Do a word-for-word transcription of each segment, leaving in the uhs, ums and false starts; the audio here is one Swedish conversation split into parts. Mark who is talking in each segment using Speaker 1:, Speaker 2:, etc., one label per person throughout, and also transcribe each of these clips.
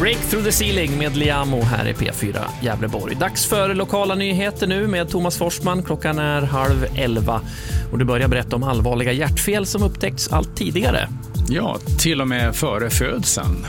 Speaker 1: Break through the ceiling med Liamo här i P fyra Gävleborg. Dags för lokala nyheter nu med Thomas Forsman. Klockan är halv elva och du börjar berätta om allvarliga hjärtfel som upptäckts allt tidigare.
Speaker 2: Ja, till och med före födseln.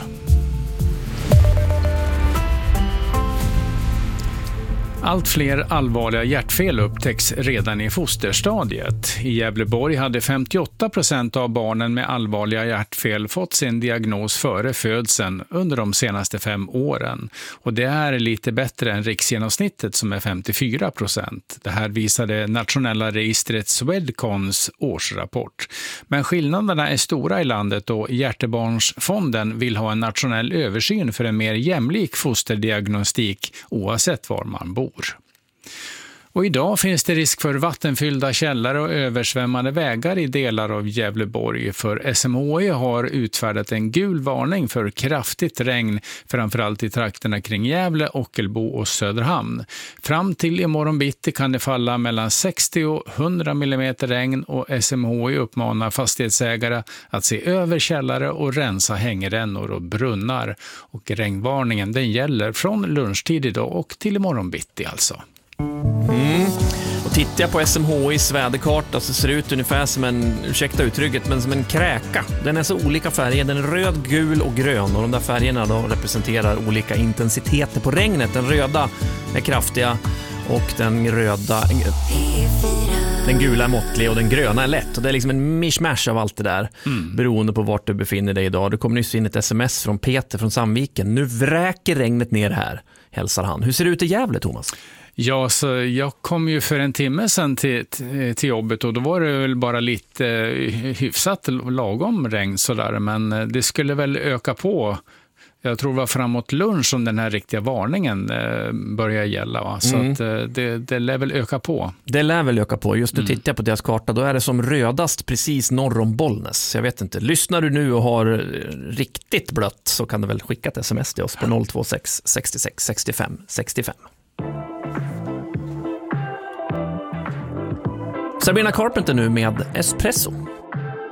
Speaker 2: Allt fler allvarliga hjärtfel upptäcks redan i fosterstadiet. I Gävleborg hade femtioåtta procent av barnen med allvarliga hjärtfel fått sin diagnos före födseln under de senaste fem åren. Och det är lite bättre än riksgenomsnittet som är femtiofyra procent. Det här visade nationella registret Swedcons årsrapport. Men skillnaderna är stora i landet och Hjärtebarnsfonden vill ha en nationell översyn för en mer jämlik fosterdiagnostik oavsett var man bor. Och idag finns det risk för vattenfyllda källare och översvämmade vägar i delar av Gävleborg, för S M H I har utfärdat en gul varning för kraftigt regn, framförallt i trakterna kring Gävle, Ockelbo och Söderhamn. Fram till imorgon bitti kan det falla mellan sextio och hundra millimeter regn och S M H I uppmanar fastighetsägare att se över källare och rensa hängrännor och brunnar. Och regnvarningen den gäller från lunchtid idag och till imorgon bitti alltså.
Speaker 1: Mm. Och tittar jag på S M H I:s väderkarta så ser det ut ungefär som en, ursäkta uttrycket, men som en kräka. Den är så olika färger, den är röd, gul och grön och de där färgerna då representerar olika intensiteter på regnet. Den röda är kraftiga och den röda, den gula är måttlig och den gröna är lätt. Och det är liksom en mishmash av allt det där mm. beroende på vart du befinner dig idag. Du kommer nyss in ett sms från Peter från Sandviken. Nu vräker regnet ner här, hälsar han. Hur ser det ut i Gävle, Thomas?
Speaker 2: Ja, så jag kom ju för en timme sedan till, till jobbet och då var det väl bara lite hyfsat lagom regn sådär, men det skulle väl öka på. Jag tror det var framåt lunch som den här riktiga varningen eh, börjar gälla. Va? Så
Speaker 1: mm.
Speaker 2: att, eh, det, det lär väl öka på.
Speaker 1: Det lär väl öka på. Just nu
Speaker 2: mm.
Speaker 1: tittar jag på deras karta. Då är det som rödast precis norr om Bollnäs. Jag vet inte. Lyssnar du nu och har riktigt blött så kan du väl skicka ett sms till oss på noll två sex sextiosex sextiofem sextiofem. Sabrina Carpenter nu med Espresso.